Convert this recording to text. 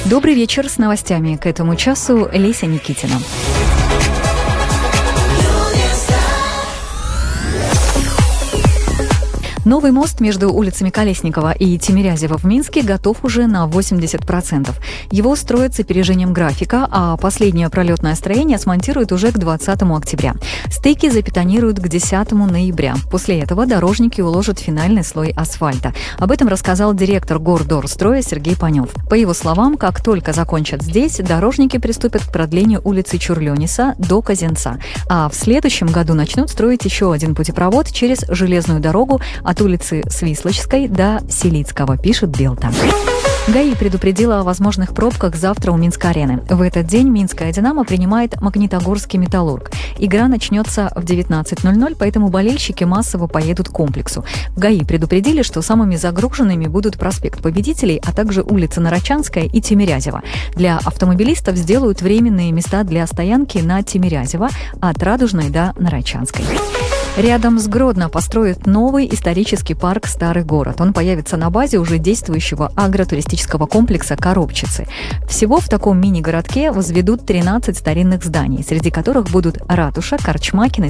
Добрый вечер, с новостями к этому часу Леся Никитина. Новый мост между улицами Колесникова и Тимирязева в Минске готов уже на 80%. Его строят с опережением графика, а последнее пролетное строение смонтируют уже к 20 октября. Стыки забетонируют к 10 ноября. После этого дорожники уложат финальный слой асфальта. Об этом рассказал директор Гордорстроя Сергей Панев. По его словам, как только закончат здесь, дорожники приступят к продлению улицы Чурлениса до Козенца. А в следующем году начнут строить еще один путепровод через железную дорогу от улицы Свислочской до Селицкого, пишет Белта. ГАИ предупредила о возможных пробках завтра у Минск-арены. В этот день Минская «Динамо» принимает Магнитогорский «Металлург». Игра начнется в 19:00, поэтому болельщики массово поедут к комплексу. В ГАИ предупредили, что самыми загруженными будут проспект Победителей, а также улица Нарочанская и Тимирязева. Для автомобилистов сделают временные места для стоянки на Тимирязева от Радужной до Нарочанской. Рядом с Гродно построят новый исторический парк «Старый город». Он появится на базе уже действующего агротуристического комплекса «Коробчицы». Всего в таком мини-городке возведут 13 старинных зданий, среди которых будут ратуша, корчма,